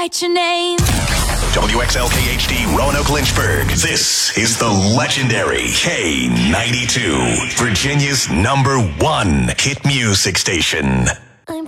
write your name. WXLKHD Roanoke Lynchburg. This is the legendary K92, Virginia's #1 hit music station.